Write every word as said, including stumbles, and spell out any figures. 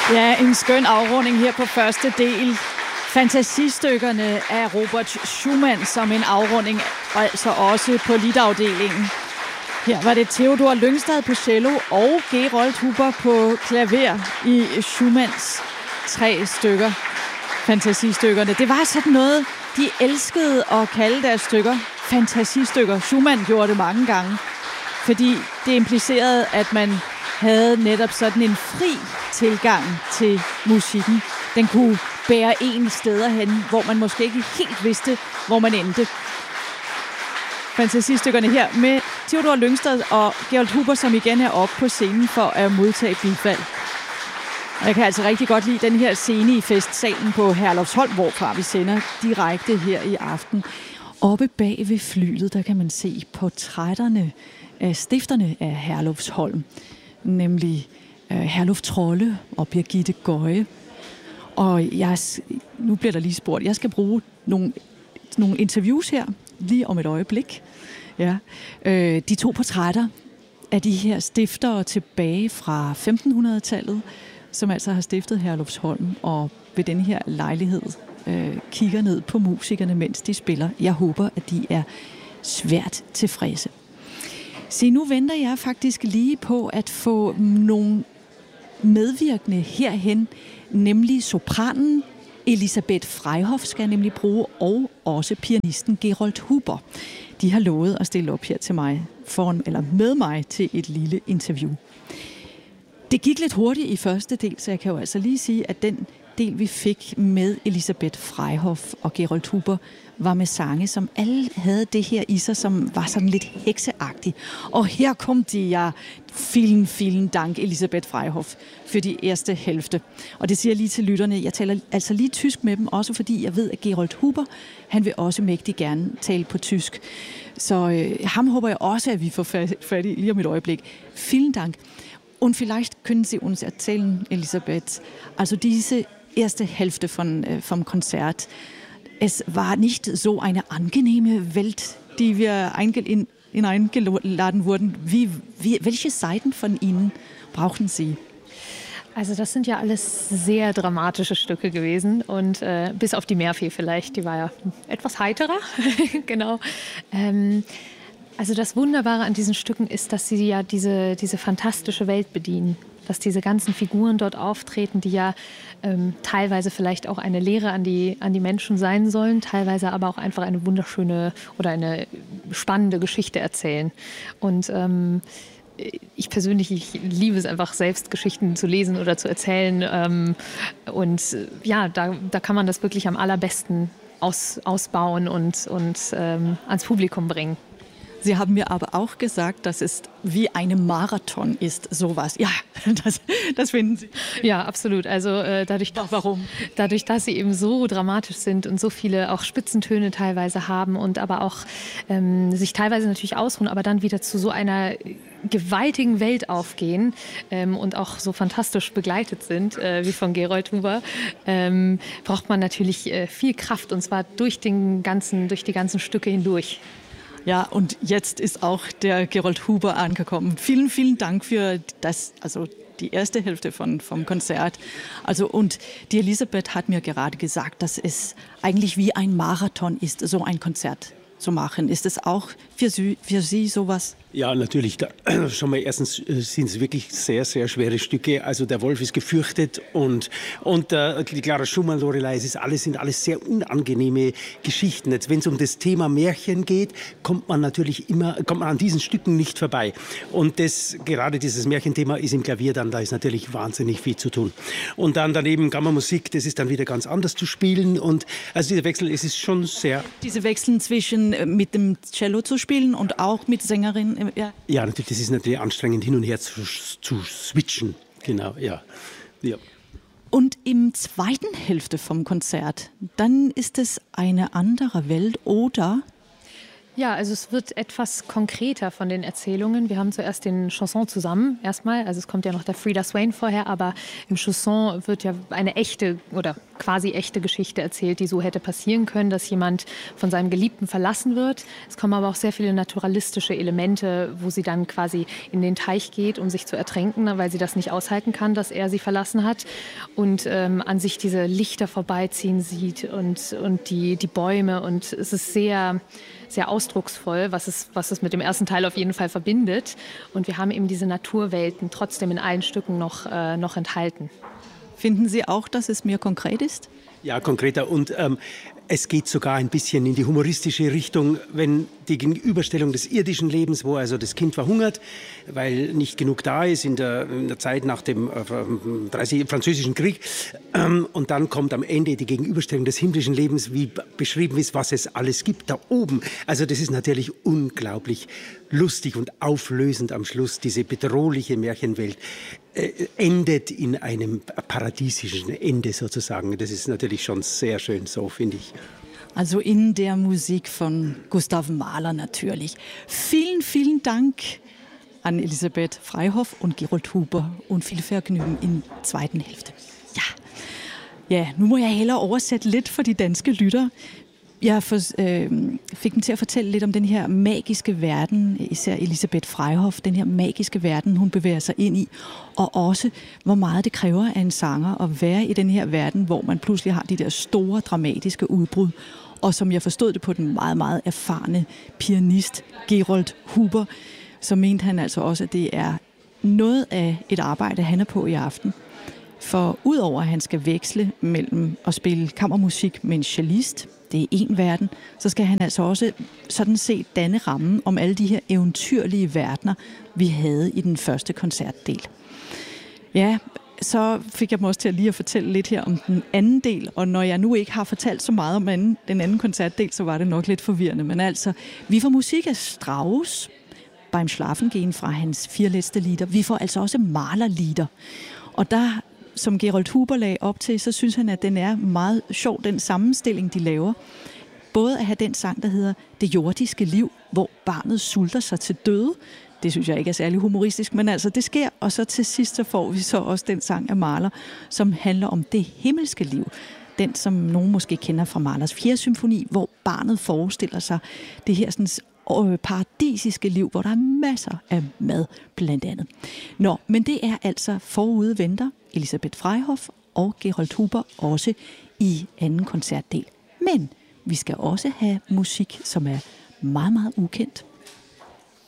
Ja, en skøn afrunding her på første del. Fantasistykkerne af Robert Schumann som en afrunding, altså også på litafdelingen. Her var det Theodor Lyngstad på cello og Gerold Huber på klaver i Schumanns tre stykker. Fantasistykkerne. Det var sådan noget, de elskede at kalde deres stykker fantasistykker. Schumann gjorde det mange gange, fordi det implicerede, at man havde netop sådan en fri tilgang til musikken. Den kunne bære en steder hen, hvor man måske ikke helt vidste, hvor man endte. Fantasistykkerne her med Theodor Lyngstad og Gerold Huber, som igen er oppe på scenen for at modtage bifald. Og jeg kan altså rigtig godt lide den her scene i festsalen på Herlufsholm, hvorfra vi sender direkte her i aften. Oppe bag ved flyet, der kan man se portrætterne af stifterne af Herlufsholm, nemlig uh, Herluf Trolle og Birgitte Gøje. Og jeg, nu bliver der lige spurgt, jeg skal bruge nogle, nogle interviews her, lige om et øjeblik. Ja. Øh, de to portrætter af de her stiftere tilbage fra femtenhundredetallet, som altså har stiftet Herlufsholm, og ved denne her lejlighed øh, kigger ned på musikerne, mens de spiller. Jeg håber, at de er svært tilfredse. Se, nu venter jeg faktisk lige på at få nogle medvirkende herhen, nemlig sopranen Elisabeth Freyhoff skal jeg nemlig bruge, og også pianisten Gerold Huber. De har lovet at stille op her til mig, foran, eller med mig til et lille interview. Det gik lidt hurtigt i første del, så jeg kan jo altså lige sige, at den del, vi fik med Elisabeth Freyhoff og Gerold Huber, var med sange, som alle havde det her i sig, som var sådan lidt hekseagtigt. Og her kom de, ja, vielen, vielen Dank, Elisabeth Freyhoff, for de første hälfte. Og det siger jeg lige til lytterne, jeg taler altså lige tysk med dem, også fordi jeg ved, at Gerold Huber, han vil også mægtig gerne tale på tysk. Så øh, ham håber jeg også, at vi får fat i lige om et øjeblik. Vielen Dank. Und vielleicht können Sie uns erzählen, Elisabeth, also diese erste Hälfte von, äh, vom Konzert, es war nicht so eine angenehme Welt, die wir in, in eingeladen wurden. Wie, wie, welche Seiten von Ihnen brauchen Sie? Also das sind ja alles sehr dramatische Stücke gewesen und äh, bis auf die Meerfee vielleicht, die war ja etwas heiterer, genau. Ähm, also das Wunderbare an diesen Stücken ist, dass sie ja diese, diese fantastische Welt bedienen. Dass diese ganzen Figuren dort auftreten, die ja ähm, teilweise vielleicht auch eine Lehre an die, an die Menschen sein sollen, teilweise aber auch einfach eine wunderschöne oder eine spannende Geschichte erzählen. Und ähm, ich persönlich, ich liebe es einfach, selbst Geschichten zu lesen oder zu erzählen. Ähm, und ja, da, da kann man das wirklich am allerbesten aus, ausbauen und, und ähm, ans Publikum bringen. Sie haben mir aber auch gesagt, dass es wie ein Marathon ist, sowas. Ja, das, das finden Sie. Ja, absolut. Also äh, dadurch, Doch, warum? Dadurch, dass sie eben so dramatisch sind und so viele auch Spitzentöne teilweise haben und aber auch ähm, sich teilweise natürlich ausruhen, aber dann wieder zu so einer gewaltigen Welt aufgehen ähm, und auch so fantastisch begleitet sind, äh, wie von Gerold Huber, ähm, braucht man natürlich äh, viel Kraft, und zwar durch den ganzen, durch die ganzen Stücke hindurch. Ja, und jetzt ist auch der Gerold Huber angekommen. Vielen, vielen Dank für das, also die erste Hälfte von, vom Konzert. Also, und die Elisabeth hat mir gerade gesagt, dass es eigentlich wie ein Marathon ist, so ein Konzert zu machen. Ist es auch für Sie, für Sie sowas? Ja, natürlich. Da, schon mal erstens sind es wirklich sehr, sehr schwere Stücke. Also der Wolf ist gefürchtet und, und äh, die Clara Schumann, Lorelei, es ist alles, sind alles sehr unangenehme Geschichten. Jetzt, wenn es um das Thema Märchen geht, kommt man natürlich immer, kommt man an diesen Stücken nicht vorbei. Und das, gerade dieses Märchenthema ist im Klavier dann, da ist natürlich wahnsinnig viel zu tun. Und dann daneben Kammermusik, das ist dann wieder ganz anders zu spielen. Und also dieser Wechsel, es ist schon sehr... Diese Wechsel zwischen mit dem Cello zu spielen und auch mit Sängerin. Ja. Ja, natürlich, das ist natürlich anstrengend, hin und her zu, zu switchen. Genau, ja. ja. Und im zweiten Hälfte vom Konzert, dann ist es eine andere Welt, oder? Ja, also es wird etwas konkreter von den Erzählungen. Wir haben zuerst den Chanson zusammen erstmal, also es kommt ja noch der Frida Swain vorher, aber im Chanson wird ja eine echte oder quasi echte Geschichte erzählt, die so hätte passieren können, dass jemand von seinem Geliebten verlassen wird. Es kommen aber auch sehr viele naturalistische Elemente, wo sie dann quasi in den Teich geht, um sich zu ertränken, weil sie das nicht aushalten kann, dass er sie verlassen hat und ähm, an sich diese Lichter vorbeiziehen sieht und, und die, die Bäume und es ist sehr... sehr ausdrucksvoll, was es, was es mit dem ersten Teil auf jeden Fall verbindet. Und wir haben eben diese Naturwelten trotzdem in allen Stücken noch, äh, noch enthalten. Finden Sie auch, dass es mehr konkret ist? Ja, konkreter. Und ähm, es geht sogar ein bisschen in die humoristische Richtung, wenn die Gegenüberstellung des irdischen Lebens, wo also das Kind verhungert, weil nicht genug da ist in der, in der Zeit nach dem äh, dreißig, Französischen Krieg. Ähm, und dann kommt am Ende die Gegenüberstellung des himmlischen Lebens, wie beschrieben ist, was es alles gibt da oben. Also das ist natürlich unglaublich lustig und auflösend am Schluss, diese bedrohliche Märchenwelt. Äh, endet in einem paradiesischen Ende sozusagen. Das ist natürlich schon sehr schön so, finde ich. Also in der Musik von Gustav Mahler natürlich. Vielen, vielen Dank an Elisabeth Freihoff und Gerold Huber und viel Vergnügen i zweiten hälfte. Ja. Ja, nu må jeg hellere oversætte lidt for de danske lyttere. Jeg for, øh, fik dem til at fortælle lidt om den her magiske verden, især Elisabeth Freihoff, den her magiske verden, hun bevæger sig ind i, og også hvor meget det kræver af en sanger at være i den her verden, hvor man pludselig har de der store dramatiske udbrud, og som jeg forstod det på den meget, meget erfarne pianist Gerold Huber, så mente han altså også, at det er noget af et arbejde, han er på i aften. For udover at han skal veksle mellem at spille kammermusik med en cellist, det er en verden, så skal han altså også sådan set danne rammen om alle de her eventyrlige verdener, vi havde i den første koncertdel. Ja, så fik jeg mig også til at lige at fortælle lidt her om den anden del, og når jeg nu ikke har fortalt så meget om anden, den anden koncertdel, så var det nok lidt forvirrende. Men altså, vi får musik af Strauss, Beim Schlafen gehen fra hans fire letzte Lieder. Vi får altså også Mahler-lieder. Og der, som Gerold Huber lagde op til, så synes han, at den er meget sjov, den sammenstilling, de laver. Både at have den sang, der hedder Det jordiske liv, hvor barnet sulter sig til døde. Det synes jeg ikke er særlig humoristisk, men altså det sker. Og så til sidst så får vi så også den sang af Mahler, som handler om det himmelske liv. Den, som nogen måske kender fra Mahlers fjerde symfoni, hvor barnet forestiller sig det her sådan paradisiske liv, hvor der er masser af mad, blandt andet. Nå, men det er altså forude venter Elisabeth Freihoff og Gerold Huber også i anden koncertdel. Men vi skal også have musik, som er meget, meget ukendt.